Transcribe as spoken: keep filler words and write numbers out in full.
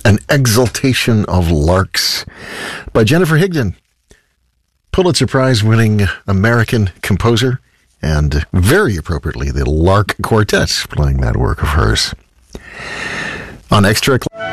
An Exaltation of Larks by Jennifer Higdon, Pulitzer Prize-winning American composer, and very appropriately, the Lark Quartet playing that work of hers. On Extra...